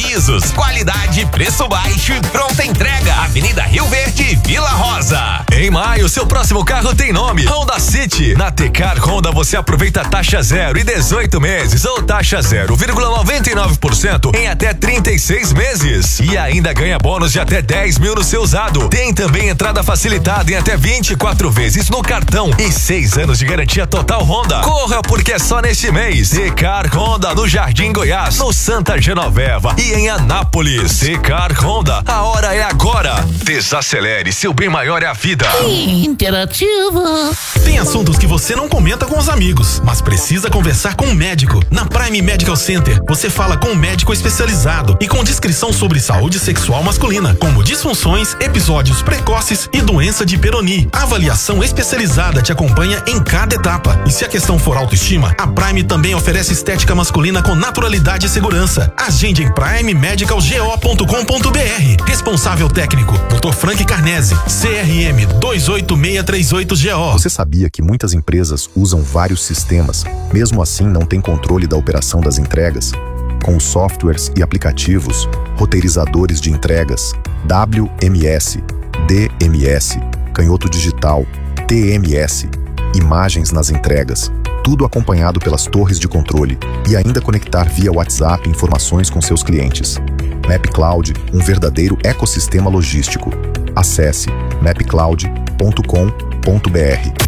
pisos, qualidade, preço baixo e pronta entrega. Avenida Rio Verde, Vila Rosa. Em maio, seu próximo carro tem nome: Honda City. Na Tecar Honda você aproveita taxa 0 e 18 meses ou taxa 0,99% em até 36 meses. E ainda ganha bônus de até 10 mil no seu usado. Tem também entrada facilitada em até 24 vezes no cartão e 6 anos de garantia total Honda. Corra, porque é só neste mês. Tecar Honda no Jardim Goiás, no Santa Genoveva e em Anápolis. Tecar Honda, a hora é agora. Desacelere, seu bem maior é a vida. Interativa. Tem assuntos que você não comenta com os amigos, mas precisa conversar com um médico. Na Prime Medical Center, você fala com um médico especializado e com descrição sobre saúde sexual masculina, como disfunções, episódios precoces e doença de Peyronie. A avaliação especializada te acompanha em cada etapa. E se a questão for autoestima, a Prime também oferece estética masculina com naturalidade e segurança. Agende em primemedicalgo.com.br. Responsável técnico, Dr. Frank Carnese, CRM 28638GO. Você sabia que muitas empresas usam vários sistemas, mesmo assim não tem controle da operação das entregas? Com os softwares e aplicativos, roteirizadores de entregas, WMS, DMS, canhoto digital, TMS, imagens nas entregas, tudo acompanhado pelas torres de controle, e ainda conectar via WhatsApp informações com seus clientes. MapCloud, um verdadeiro ecossistema logístico. Acesse mapcloud.com.br.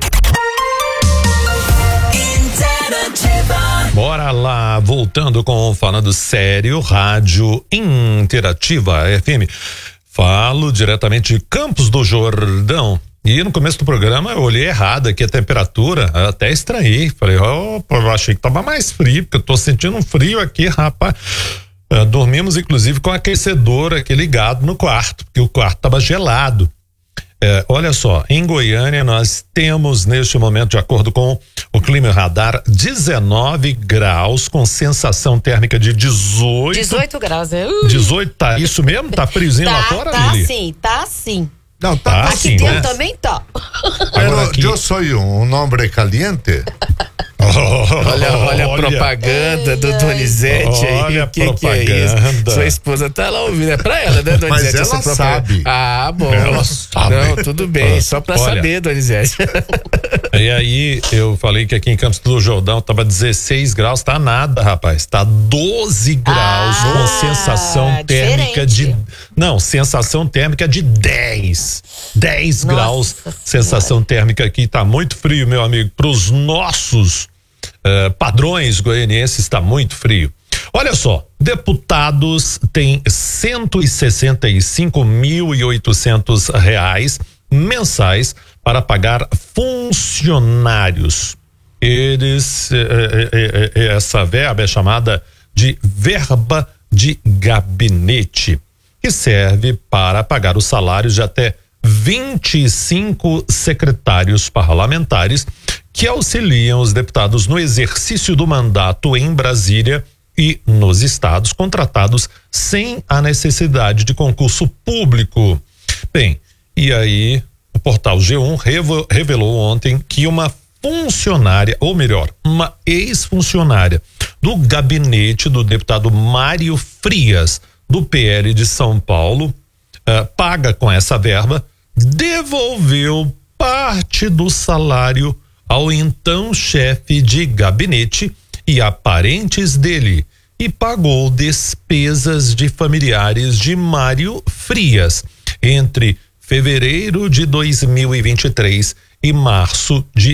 Bora lá, voltando com Falando Sério, Rádio Interativa FM. Falo diretamente de Campos do Jordão. E no começo do programa eu olhei errado aqui a temperatura, até estranhei. Falei, eu achei que tava mais frio, porque eu tô sentindo um frio aqui, rapaz. Dormimos inclusive com o aquecedor aqui ligado no quarto, porque o quarto tava gelado. Olha só, em Goiânia nós temos neste momento, de acordo com o Clima Radar, 19 graus com sensação térmica de 18. 18 graus, 18, tá isso mesmo? Tá friozinho lá fora, Lili? Tá sim. Não, tá aqui assim, dentro né? também tá. Pero eu sou um homem caliente. Olha a propaganda do Donizete aí. O que é isso? Sua esposa tá lá ouvindo. É pra ela, né, Donizete? Mas ela sabe. Ah, bom. Ela sabe. Não, tudo bem. Só pra saber, Donizete. E aí, eu falei que aqui em Campos do Jordão tava 16 graus. Tá nada, rapaz. Tá 12 graus com sensação térmica de... Não, sensação térmica de 10. 10 graus. Sensação térmica aqui. Tá muito frio, meu amigo. Pros nossos padrões goianienses, está muito frio. Olha só, deputados têm R$165.800 mensais para pagar funcionários. Essa verba é chamada de verba de gabinete, que serve para pagar os salários de até 25 secretários parlamentares que auxiliam os deputados no exercício do mandato em Brasília e nos estados, contratados sem a necessidade de concurso público. Bem, e aí o portal G1 revelou ontem que uma funcionária, ou melhor, uma ex-funcionária do gabinete do deputado Mário Frias, do PL de São Paulo, paga com essa verba, devolveu parte do salário ao então chefe de gabinete e a parentes dele e pagou despesas de familiares de Mário Frias entre fevereiro de 2023 e março de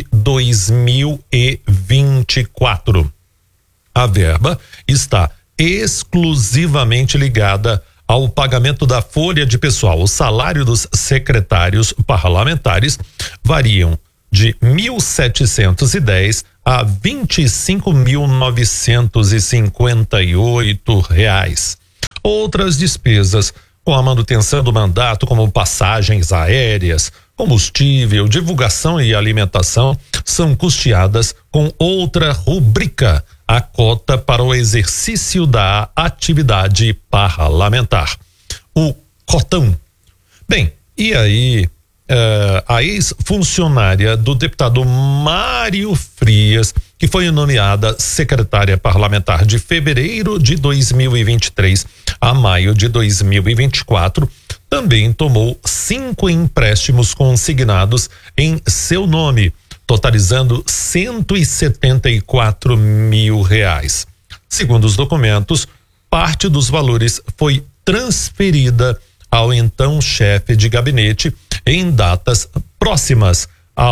2024. A verba está exclusivamente ligada ao pagamento da folha de pessoal. O salário dos secretários parlamentares variam de R$1.710 a R$25.958. Outras despesas com a manutenção do mandato, como passagens aéreas, combustível, divulgação e alimentação, são custeadas com outra rubrica, a cota para o exercício da atividade parlamentar, o cotão. Bem, e aí a ex-funcionária do deputado Mário Frias, que foi nomeada secretária parlamentar de fevereiro de 2023 a maio de 2024, também tomou 5 empréstimos consignados em seu nome, totalizando R$174 mil. Segundo os documentos, parte dos valores foi transferida ao então chefe de gabinete em datas próximas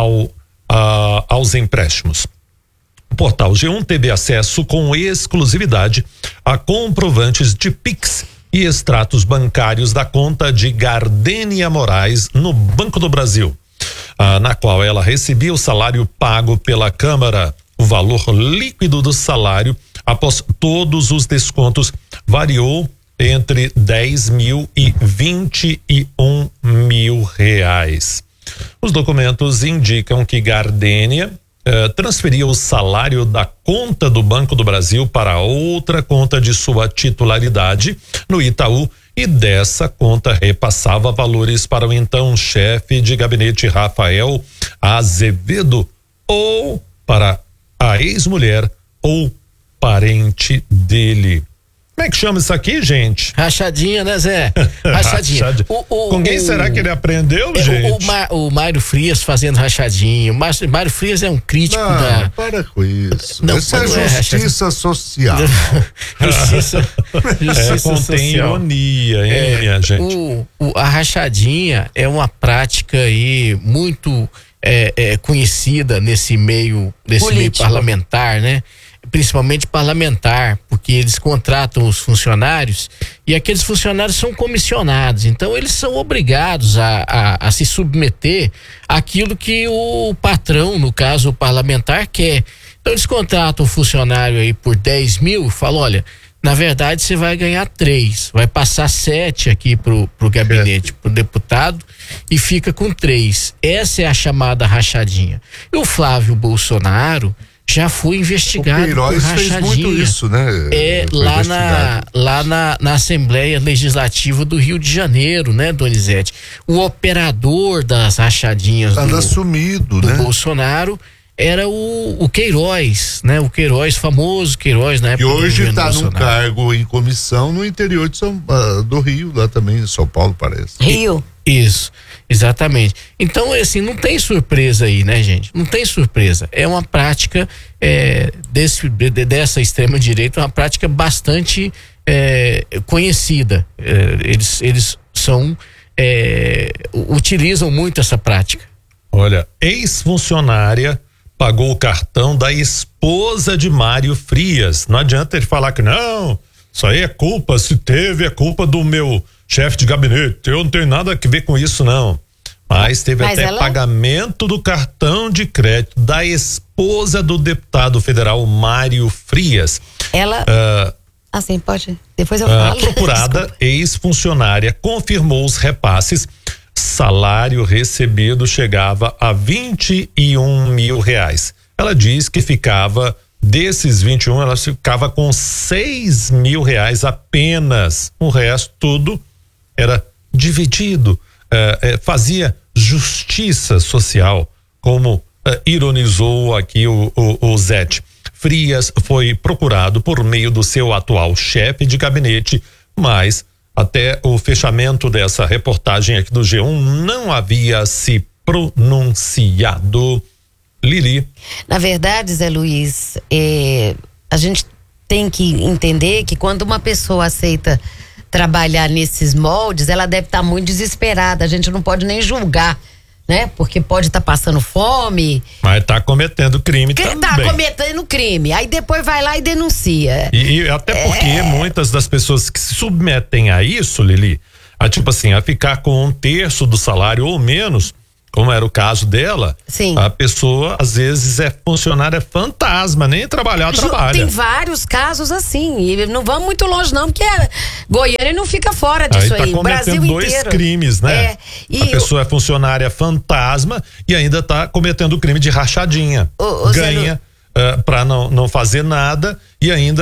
aos empréstimos. O portal G1 teve acesso com exclusividade a comprovantes de Pix e extratos bancários da conta de Gardênia Moraes no Banco do Brasil, na qual ela recebia o salário pago pela Câmara. O valor líquido do salário, após todos os descontos, variou entre 10 mil e 21 mil reais. Os documentos indicam que Gardênia transferia o salário da conta do Banco do Brasil para outra conta de sua titularidade no Itaú e dessa conta repassava valores para o então chefe de gabinete Rafael Azevedo ou para a ex-mulher ou parente dele. Como é que chama isso aqui, gente? Rachadinha, né, Zé? Rachadinha. Com quem será que ele aprendeu, gente? O Mário Frias fazendo rachadinha. O Mário Frias é um crítico da... Para com isso. Isso é justiça social. Justiça contém ironia, hein, minha gente? A rachadinha é uma prática aí muito conhecida nesse meio parlamentar, né? Principalmente parlamentar, porque eles contratam os funcionários e aqueles funcionários são comissionados, então eles são obrigados a se submeter àquilo que o patrão, no caso o parlamentar, quer. Então eles contratam o funcionário aí por 10 mil e falam, olha, na verdade você vai ganhar 3, vai passar 7 aqui pro gabinete, pro deputado, e fica com 3. Essa é a chamada rachadinha. E o Flávio Bolsonaro já foi investigado por rachadinha. Fez muito isso, né? Lá na Assembleia Legislativa do Rio de Janeiro, né, Donizete? O operador das rachadinhas do Bolsonaro era o Queiroz, né? O Queiroz, famoso Queiroz, na época. E hoje está num cargo em comissão no interior do Rio, lá também, em São Paulo, parece. Rio. Isso, exatamente. Então, assim, não tem surpresa aí, né, gente? Não tem surpresa. É uma prática dessa extrema direita, uma prática bastante conhecida. Eles utilizam muito essa prática. Olha, ex-funcionária pagou o cartão da esposa de Mário Frias. Não adianta ele falar que não, isso aí é culpa, se teve é culpa do meu chefe de gabinete, eu não tenho nada a ver com isso não. Mas teve pagamento do cartão de crédito da esposa do deputado federal Mário Frias. Ela assim, pode, depois eu falo. A procurada ex-funcionária confirmou os repasses. Salário recebido chegava a 21 mil reais. Ela diz que desses 21, ela ficava com 6 mil reais apenas. O resto tudo era dividido. Fazia justiça social, como ironizou aqui o Zete. Frias foi procurado por meio do seu atual chefe de gabinete, mas até o fechamento dessa reportagem aqui do G1 não havia se pronunciado. Lili. Na verdade, Zé Luiz, a gente tem que entender que quando uma pessoa aceita trabalhar nesses moldes, ela deve estar muito desesperada. A gente não pode nem julgar, né? Porque pode estar passando fome. Mas tá cometendo crime também. Tá cometendo crime. Aí depois vai lá e denuncia. E até porque muitas das pessoas que se submetem a isso, Lili, a ficar com 1/3 do salário ou menos, como era o caso dela, sim, a pessoa às vezes é funcionária fantasma, nem trabalhar trabalha. Tem vários casos assim, e não vamos muito longe não, porque Goiânia não fica fora disso aí, tá Brasil cometendo dois crimes, né? A pessoa é funcionária fantasma e ainda tá cometendo o crime de rachadinha. Ganha para não fazer nada e ainda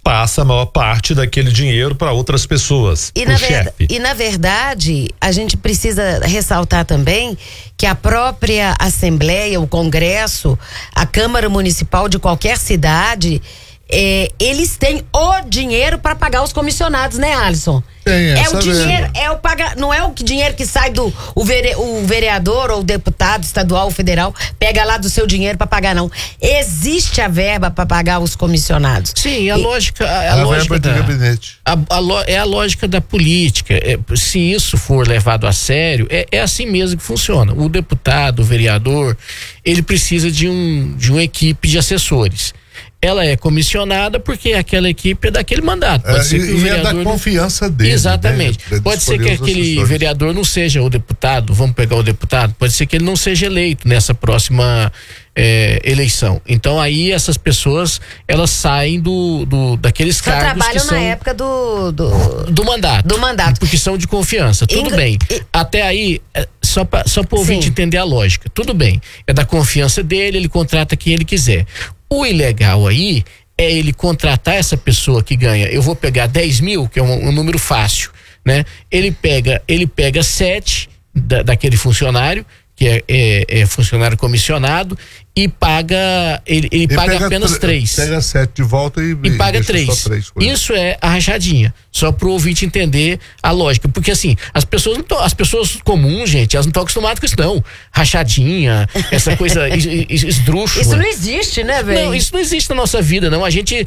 passa a maior parte daquele dinheiro para outras pessoas. E na verdade, a gente precisa ressaltar também que a própria Assembleia, o Congresso, a Câmara Municipal de qualquer cidade, eles têm o dinheiro para pagar os comissionados, né, Alisson? É o dinheiro, não é o dinheiro que sai do o vereador ou o deputado estadual ou federal pega lá do seu dinheiro para pagar, não. Existe a verba para pagar os comissionados. Sim, a lógica do gabinete. É a lógica da política. Se isso for levado a sério, é assim mesmo que funciona. O deputado, o vereador, ele precisa de uma equipe de assessores. Ela é comissionada porque aquela equipe é daquele mandato. Pode ser que o vereador é da confiança dele. Exatamente. Né? Pode ser que aquele vereador não seja o deputado, vamos pegar o deputado, pode ser que ele não seja eleito nessa próxima eleição. Então aí essas pessoas, elas saem daqueles cargos trabalham que são na época do mandato. Do mandato. Porque são de confiança. Tudo bem. Até aí, só para o ouvinte entender a lógica. Tudo bem. É da confiança dele, ele contrata quem ele quiser. O ilegal aí é ele contratar essa pessoa que ganha, eu vou pegar 10 mil, que é um número fácil, né? Ele pega 7 daquele funcionário, que é funcionário comissionado, e paga, ele paga apenas 3. Pega 7 de volta e paga 3. Isso é a rachadinha. Só pro ouvinte entender a lógica. Porque assim, as pessoas comuns, gente, elas não estão acostumadas com isso, não. Rachadinha, essa coisa esdrúxula. Isso não existe, né, velho? Não, isso não existe na nossa vida, não. A gente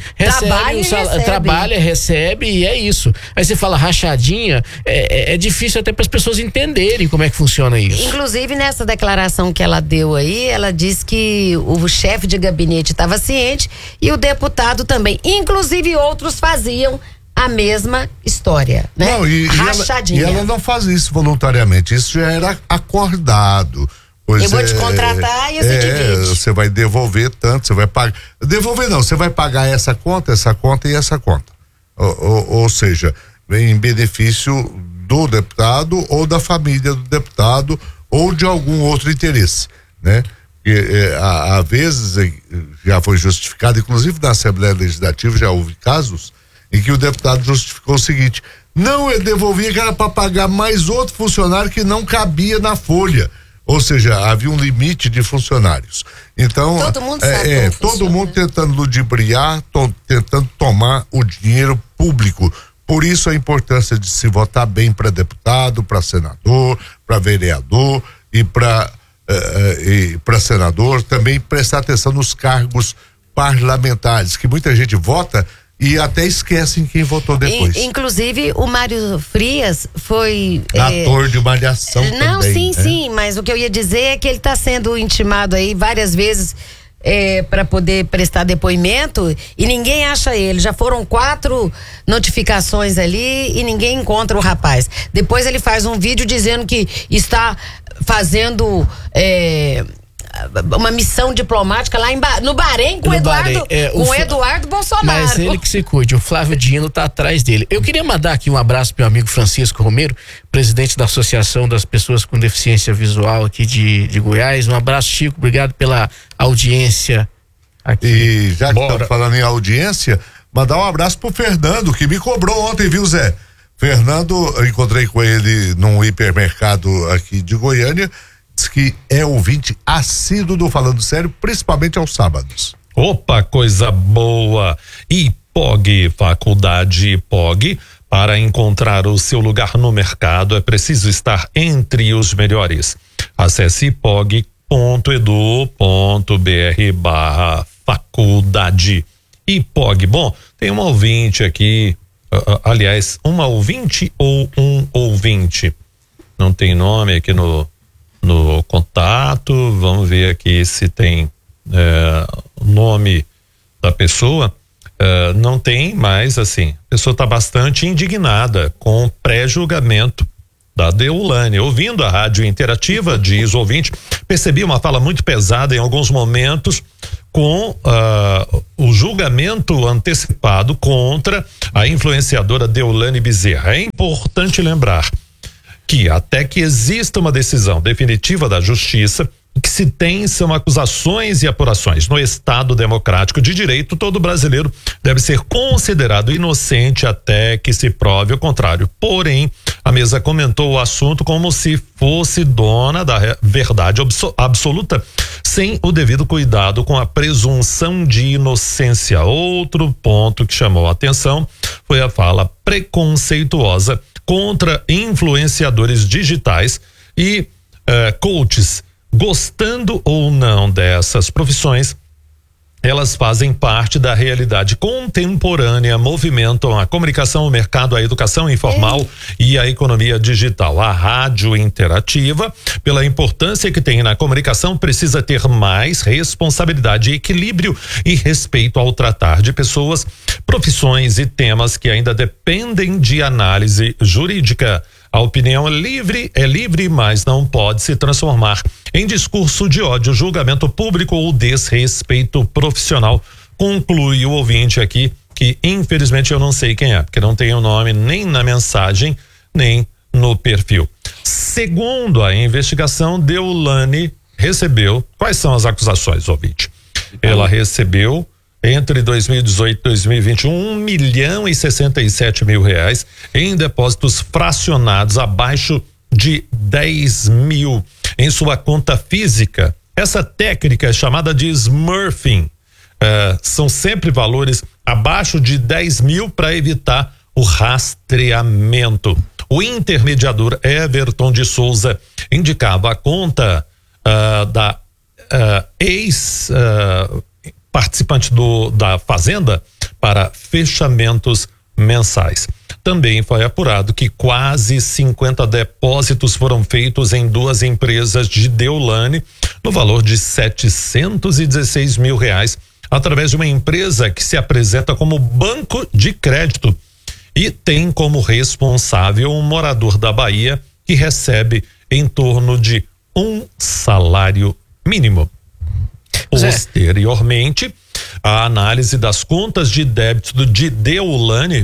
trabalha, recebe e é isso. Aí você fala rachadinha, é difícil até para as pessoas entenderem como é que funciona isso. Inclusive, nessa declaração que ela deu aí, ela disse que o chefe de gabinete estava ciente e o deputado também. Inclusive, outros faziam a mesma história, né? Não, rachadinha. E ela não faz isso voluntariamente, isso já era acordado. Pois eu vou te contratar e você divide. Você vai devolver tanto, você vai pagar. Devolver não, você vai pagar essa conta e essa conta. Ou seja, vem em benefício do deputado ou da família do deputado ou de algum outro interesse, né? Porque às vezes já foi justificado, inclusive na Assembleia Legislativa já houve casos em que o deputado justificou o seguinte: não, eu devolvia que era para pagar mais outro funcionário que não cabia na folha, ou seja, havia um limite de funcionários. Então todo mundo sabe todo mundo tentando ludibriar, tentando tomar o dinheiro público. Por isso a importância de se votar bem para deputado, para senador, para vereador e para senador, também prestar atenção nos cargos parlamentares, que muita gente vota e até esquecem quem votou depois. Inclusive, o Mário Frias foi ator de Malhação também. Sim, mas o que eu ia dizer é que ele está sendo intimado aí várias vezes para poder prestar depoimento e ninguém acha ele. Já foram 4 notificações ali e ninguém encontra o rapaz. Depois ele faz um vídeo dizendo que está fazendo uma missão diplomática lá no Bahrein com o Eduardo Bolsonaro. Mas ele que se cuide, o Flávio Dino tá atrás dele. Eu queria mandar aqui um abraço pro meu amigo Francisco Romero, presidente da Associação das Pessoas com Deficiência Visual aqui de Goiás. Um abraço, Chico, obrigado pela audiência aqui. E já que estamos falando em audiência, mandar um abraço pro Fernando, que me cobrou ontem, viu, Zé? Fernando, eu encontrei com ele num hipermercado aqui de Goiânia, diz que é ouvinte assíduo do Falando Sério, principalmente aos sábados. Opa, coisa boa! IPOG, Faculdade IPOG, para encontrar o seu lugar no mercado é preciso estar entre os melhores. Acesse ipog.edu.br/faculdade. IPOG, bom, tem um ouvinte aqui, aliás, uma ouvinte ou um ouvinte? Não tem nome aqui no contato. Vamos ver aqui se tem o nome da pessoa. Não tem, mas assim, a pessoa está bastante indignada com o pré-julgamento da Deulane. Ouvindo a rádio interativa, diz o ouvinte, percebi uma fala muito pesada em alguns momentos com o julgamento antecipado contra a influenciadora Deulane Bezerra. É importante lembrar que até que exista uma decisão definitiva da justiça que se se tem são acusações e apurações. No Estado democrático de direito, todo brasileiro deve ser considerado inocente até que se prove o contrário. Porém, a mesa comentou o assunto como se fosse dona da verdade absoluta, sem o devido cuidado com a presunção de inocência. Outro ponto que chamou a atenção foi a fala preconceituosa contra influenciadores digitais e coaches. Gostando ou não dessas profissões, elas fazem parte da realidade contemporânea, movimentam a comunicação, o mercado, a educação informal e a economia digital. A rádio interativa, pela importância que tem na comunicação, precisa ter mais responsabilidade, equilíbrio e respeito ao tratar de pessoas, profissões e temas que ainda dependem de análise jurídica. A opinião é livre, mas não pode se transformar em discurso de ódio, julgamento público ou desrespeito profissional. Conclui o ouvinte aqui, que infelizmente eu não sei quem é, porque não tem o nome nem na mensagem, nem no perfil. Segundo a investigação, Deolane recebeu, quais são as acusações, ouvinte? Ela recebeu entre 2018 e 2021, R$1.067.000 em depósitos fracionados abaixo de 10 mil em sua conta física. Essa técnica é chamada de smurfing. São sempre valores abaixo de 10 mil para evitar o rastreamento. O intermediador Everton de Souza indicava a conta da participante da Fazenda para fechamentos mensais. Também foi apurado que quase 50 depósitos foram feitos em duas empresas de Deolane no valor de R$716 mil, através de uma empresa que se apresenta como banco de crédito e tem como responsável um morador da Bahia que recebe em torno de um salário mínimo. Posteriormente, a análise das contas de débito de Deolane,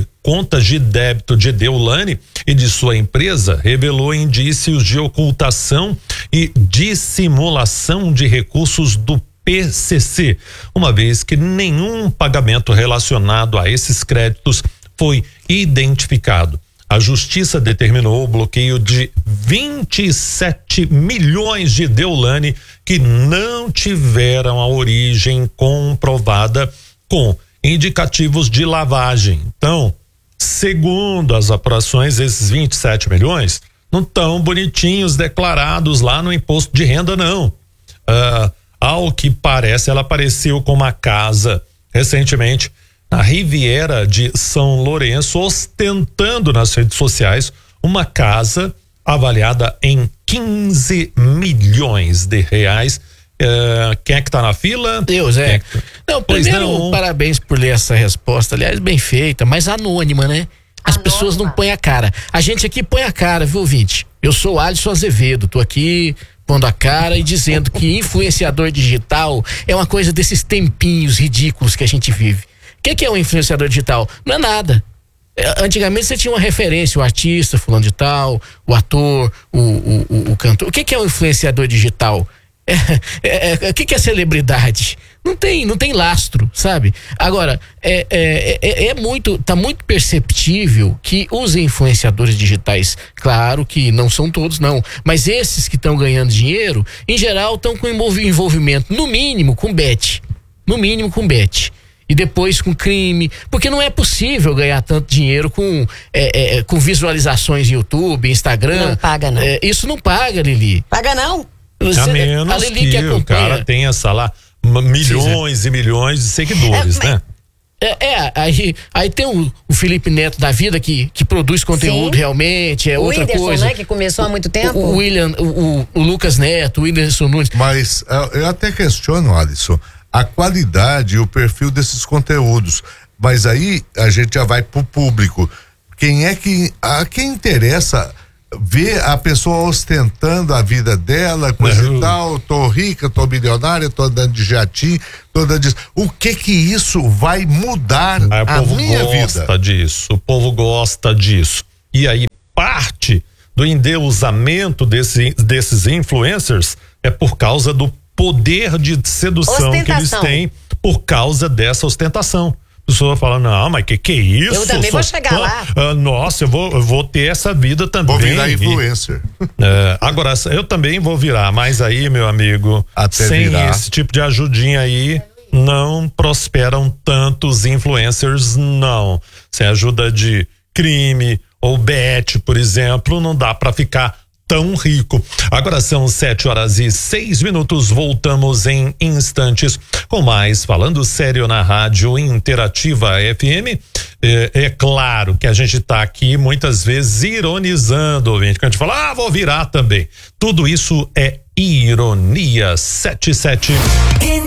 e de sua empresa revelou indícios de ocultação e dissimulação de recursos do PCC, uma vez que nenhum pagamento relacionado a esses créditos foi identificado. A justiça determinou o bloqueio de 27 milhões de Deolane que não tiveram a origem comprovada com indicativos de lavagem. Então, segundo as apurações, esses 27 milhões não estão bonitinhos declarados lá no imposto de renda, não. Ao que parece, ela apareceu com uma casa recentemente na Riviera de São Lourenço, ostentando nas redes sociais uma casa avaliada em 15 milhões de reais. Quem é que tá na fila? Deus, Não, primeiro, parabéns por ler essa resposta, aliás, bem feita, mas anônima, né? As pessoas não põem a cara. A gente aqui põe a cara, viu, ouvinte? Eu sou o Alisson Azevedo, tô aqui pondo a cara e dizendo que influenciador digital é uma coisa desses tempinhos ridículos que a gente vive. O que é um influenciador digital? Não é nada. Antigamente você tinha uma referência, o artista, fulano de tal, o ator, o cantor. O que é um influenciador digital? O que é celebridade? Não tem lastro, sabe? Agora, tá muito perceptível que os influenciadores digitais, claro que não são todos, não, mas esses que estão ganhando dinheiro, em geral, estão com envolvimento, no mínimo, com bet. E depois com crime, porque não é possível ganhar tanto dinheiro com visualizações em YouTube, Instagram. Não paga, não. Isso não paga, Lili. Paga, não. A menos a Lili que o cara tenha, sei lá, milhões e milhões de seguidores, né? Aí tem o Felipe Neto da vida que produz conteúdo. Sim. Realmente, o outra Whindersson, coisa. Né, que começou há muito tempo. O William, o Lucas Neto, o Whindersson Nunes. Mas eu até questiono, Alisson, a qualidade e o perfil desses conteúdos, mas aí a gente já vai pro público. Quem interessa ver a pessoa ostentando a vida dela, coisa e tal, tô rica, tô milionária, tô andando de jatinho, tô andando disso. O que isso vai mudar a minha vida? O povo gosta disso. E aí parte do endeusamento desses influencers é por causa do poder de sedução que eles têm por causa dessa ostentação. A pessoa fala, não, mas que é isso? Eu também vou chegar lá. Nossa, eu vou ter essa vida também. Vou virar influencer. Agora, eu também vou virar, mas aí, meu amigo, sem esse tipo de ajudinha aí, não prosperam tantos influencers, não. Sem ajuda de crime ou bet, por exemplo, não dá pra ficar tão rico. Agora são 7h06, voltamos em instantes com mais Falando Sério na Rádio Interativa FM. É claro que a gente tá aqui muitas vezes ironizando, ouvinte, quando a gente fala, vou virar também. Tudo isso é ironia. 77